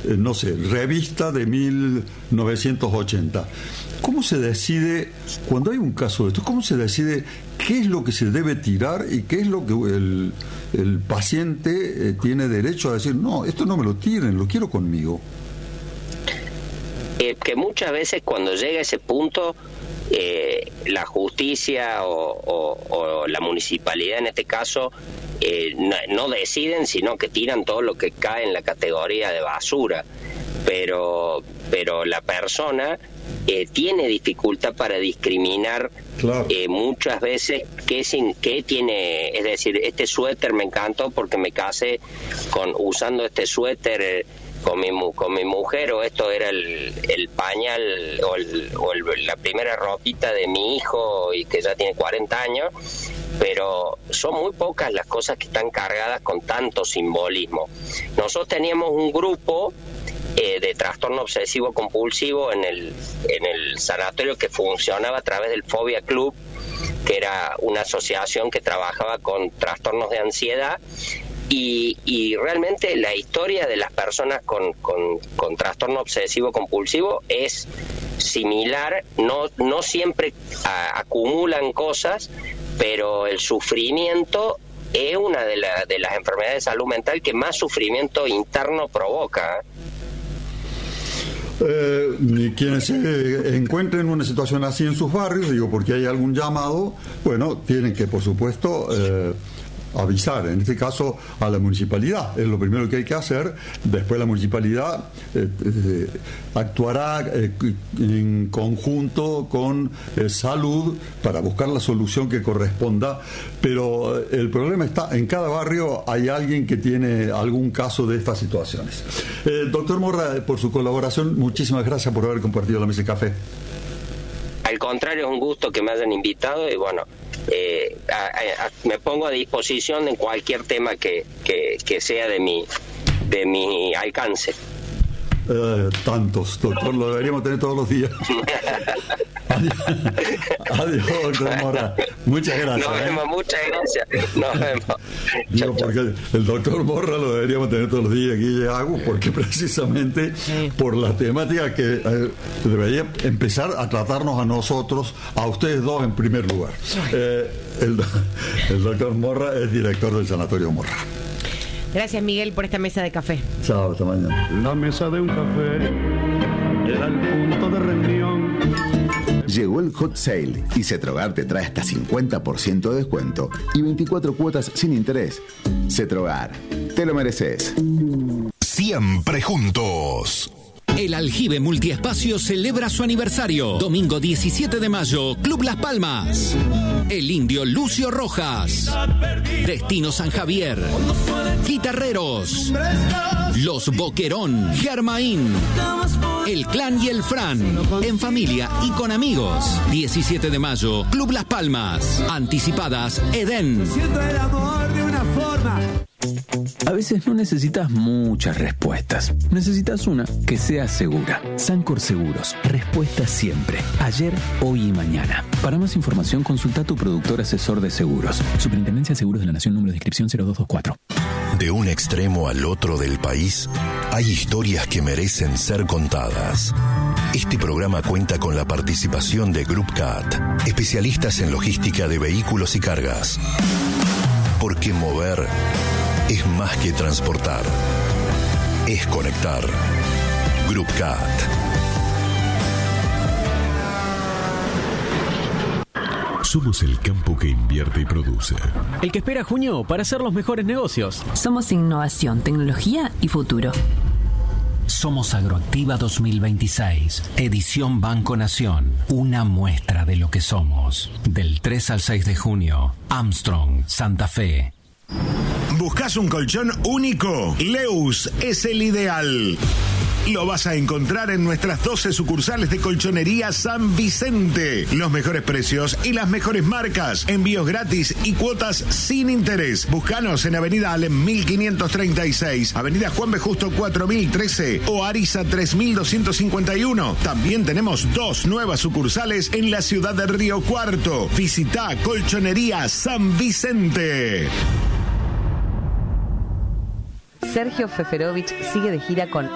no sé, revista de 1980. ¿Cómo se decide, cuando hay un caso de esto, cómo se decide qué es lo que se debe tirar y qué es lo que el paciente tiene derecho a decir, no, esto no me lo tiren, lo quiero conmigo? Que muchas veces cuando llega ese punto, la justicia o la municipalidad en este caso no deciden, sino que tiran todo lo que cae en la categoría de basura, pero la persona tiene dificultad para discriminar. Claro. Muchas veces que tiene, es decir, este suéter me encantó porque me casé usando este suéter con mi mujer, o esto era el pañal o la primera ropita de mi hijo y que ya tiene 40 años, pero son muy pocas las cosas que están cargadas con tanto simbolismo. Nosotros teníamos un grupo de trastorno obsesivo compulsivo en el sanatorio que funcionaba a través del Fobia Club, que era una asociación que trabajaba con trastornos de ansiedad. Y realmente la historia de las personas con trastorno obsesivo compulsivo es similar, no siempre acumulan cosas, pero el sufrimiento es una de las enfermedades de salud mental que más sufrimiento interno provoca. Quienes se encuentren en una situación así en sus barrios, digo, porque hay algún llamado, bueno, tienen que, por supuesto, avisar, en este caso a la municipalidad, es lo primero que hay que hacer. Después la municipalidad actuará en conjunto con salud para buscar la solución que corresponda, pero el problema está en cada barrio hay alguien que tiene algún caso de estas situaciones. Doctor Morra, por su colaboración, muchísimas gracias por haber compartido la mesa de café. Al contrario, es un gusto que me hayan invitado y bueno, me pongo a disposición en cualquier tema que sea de mi alcance. Tantos, doctor, lo deberíamos tener todos los días. Adiós, doctor Morra. Muchas gracias. Nos vemos, muchas gracias. Nos vemos. Digo, porque el doctor Morra lo deberíamos tener todos los días aquí en Agus, porque precisamente por la temática que debería empezar a tratarnos a nosotros, a ustedes dos en primer lugar. El doctor Morra es director del Sanatorio Morra. Gracias, Miguel, por esta mesa de café. Chao, hasta mañana. La mesa de un café era el punto de reunión. Llegó el Hot Sale y Cetrogar te trae hasta 50% de descuento y 24 cuotas sin interés. Cetrogar, te lo mereces. Siempre juntos. El Aljibe Multiespacio celebra su aniversario. Domingo 17 de mayo, Club Las Palmas. El Indio Lucio Rojas. Destino San Javier. Guitarreros. Los Boquerón. Germain. El Clan y el Fran. En familia y con amigos. 17 de mayo, Club Las Palmas. Anticipadas, Edén. Siento el amor de una forma. A veces no necesitas muchas respuestas. Necesitas una que sea segura. Sancor Seguros. Respuesta siempre. Ayer, hoy y mañana. Para más información, consulta a tu productor asesor de seguros. Superintendencia de Seguros de la Nación, número de inscripción 0224. De un extremo al otro del país, hay historias que merecen ser contadas. Este programa cuenta con la participación de Group CAT, especialistas en logística de vehículos y cargas. Porque mover es más que transportar, es conectar. Group CAT. Somos el campo que invierte y produce. El que espera junio para hacer los mejores negocios. Somos innovación, tecnología y futuro. Somos Agroactiva 2026, edición Banco Nación. Una muestra de lo que somos. Del 3 al 6 de junio, Armstrong, Santa Fe. ¿Buscas un colchón único? Leus es el ideal. Lo vas a encontrar en nuestras 12 sucursales de Colchonería San Vicente. Los mejores precios y las mejores marcas. Envíos gratis y cuotas sin interés. Búscanos en Avenida Alem 1536, Avenida Juan B. Justo 4013 o Ariza 3251. También tenemos 2 nuevas sucursales en la ciudad de Río Cuarto. Visita Colchonería San Vicente. Sergio Feferovich sigue de gira con